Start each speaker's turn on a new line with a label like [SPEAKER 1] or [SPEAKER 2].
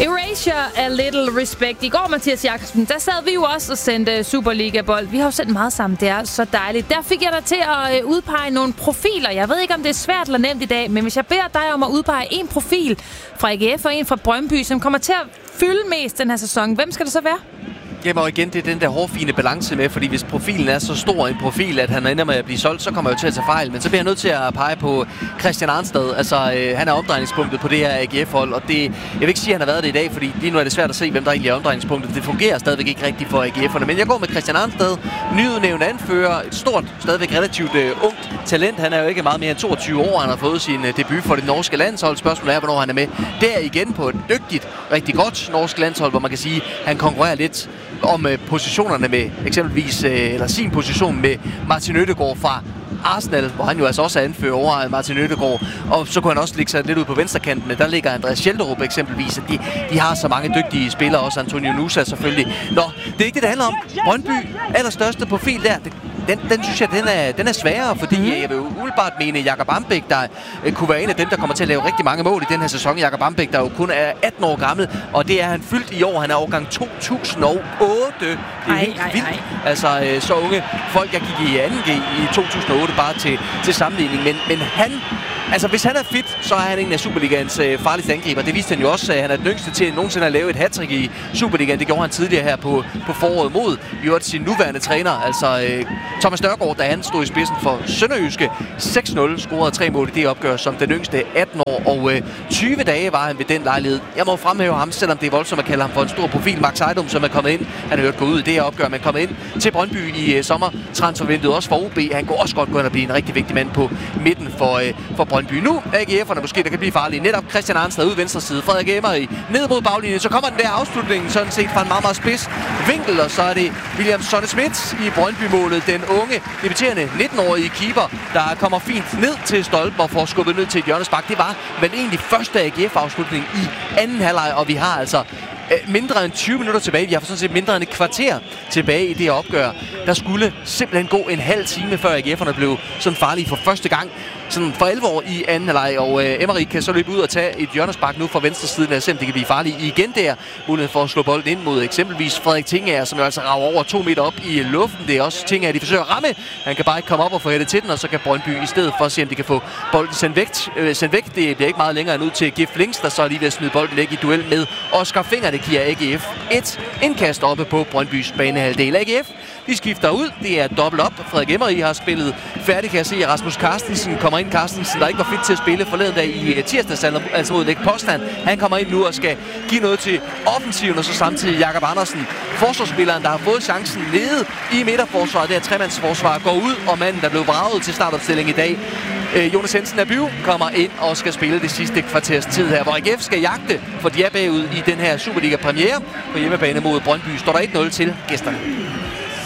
[SPEAKER 1] Erasure, A Little Respect. I går, Mathias Jakobsen, der sad vi jo også og sendte Superliga-bold. Vi har jo sendt meget sammen, det er så dejligt. Der fik jeg dig til at udpege nogle profiler. Jeg ved ikke, om det er svært eller nemt i dag, men hvis jeg beder dig om at udpege en profil fra AGF og en fra Brøndby, som kommer til at fylde mest den her sæson, hvem skal det så være?
[SPEAKER 2] Jamen, og igen, det er den der hårfine balance med, fordi hvis profilen er så stor en profil, at han ender med at blive solgt, så kommer jeg jo til at tage fejl. Men så bliver jeg nødt til at pege på Christian Arnstad. Altså, han er omdrejningspunktet på det her AGF-hold, og det, jeg vil ikke sige, at han har været det i dag, fordi lige nu er det svært at se, hvem der egentlig er omdrejningspunktet. Det fungerer stadigvæk ikke rigtigt for AGF'erne, men jeg går med Christian Arnstad, nyudnævnt anfører, et stort, stadigvæk relativt ungt talent. Han er jo ikke meget mere end 22 år, han har fået sin debut for det norske landshold. Spørgsmålet er, hvornår han er med. Der igen på et dygtigt, rigtig godt norsk landshold, hvor man kan sige, at han konkurrerer lidt om positionerne med eksempelvis, eller sin position med Martin Ødegaard fra Arsenal, hvor han jo altså også er anfører over Martin Ødegaard. Og så kunne han også ligge sig lidt ud på venstrekanten. Der ligger Andreas Schelderup eksempelvis. De har så mange dygtige spillere, også Antonio Nusa selvfølgelig. Nå, det er ikke det handler om. Brøndby, allerstørste profil der. Den synes jeg, den er sværere, fordi jeg vil umiddelbart mene Jakob Ambæk, der kunne være en af dem, der kommer til at lave rigtig mange mål i den her sæson. Jakob Ambæk, der jo kun er 18 år gammel, og det er han fyldt i år. Han er årgang 2008. Det er helt vildt. Altså, så unge folk, jeg gik i 2G i 2008, bare til sammenligning. Men han... Altså, hvis han er fit, så er han en af Superligaens farligste angriber. Det viste han jo også, at han er den yngste til nogensinde at lave et hattrick i Superligaen. Det gjorde han tidligere her på foråret mod sin nuværende træner, altså Thomas Nørgaard, da han stod i spidsen for Sønderjyske. 6-0 scorede 3 mål i det opgør som den yngste 18 år, og 20 dage var han ved den lejlighed. Jeg må fremhæve ham, selvom det er voldsomt at kalde ham for en stor profil. Max Ejdom, som er kommet ind. Han har hørt gå ud i det her opgør, men kommet ind til Brøndby i sommertransfervinduet, også for OB. Han kunne også godt gå ind og blive en rigtig vigtig mand på midten for Brøndby. Nu AGF'erne måske, der kan blive farlige. Netop Christian Arnstad ud venstre side. Frederik Emery ned mod baglinjen. Så kommer den der afslutning, sådan set fra en meget, meget spids vinkel. Og så er det William Sonne Schmidt i Brøndby-målet. Den unge, debuterende 19-årige keeper, der kommer fint ned til stolpen og får skubbet ned til et hjørnespark. Det var vel egentlig første AGF-afslutning i anden halvleg, og vi har altså mindre end 20 minutter tilbage. Vi har sådan set mindre end et kvarter tilbage i det her opgør. Der skulle simpelthen gå en halv time, før AGF'erne blev sådan farlige for første gang. Sådan for 11 år i anden halvleg, og Emery kan så løbe ud og tage et hjørnespark nu fra venstre side, og se om det kan blive farligt igen der. Muligheden for at slå bolden ind mod eksempelvis Frederik Tingager, som jo altså rager over 2 meter op i luften. Det er også Tingager, de forsøger at ramme. Han kan bare ikke komme op og få hættet til den, og så kan Brøndby i stedet for at se, om de kan få bolden sendt væk. Det bliver ikke meget længere end ud til Gif Links, der så er lige ved at smide bolden væk i duel med Oscar Finger. Det giver AGF et indkast oppe på Brøndbys banehalvdel. AGF, de skifter ud. Det er dobbelt op. Frederik Emery har spillet færdig, kan jeg se. Rasmus Carstensen kommer ind. Carstensen, der ikke var fit til at spille forleden dag i tirsdags, altså mod Lech Poznan. Han kommer ind nu og skal give noget til offensiven, og så samtidig Jakob Andersen, forsvarsspilleren, der har fået chancen nede i midterforsvaret. Det her tremandsforsvar går ud, og manden, der blev vraget til startopstilling i dag, Jonas Jensen Abiu, kommer ind og skal spille det sidste kvarters tid her, hvor AGF skal jagte, for de er bagud i den her Superliga-premiere på hjemmebane mod Brøndby. Står der 1-0 til gæsterne.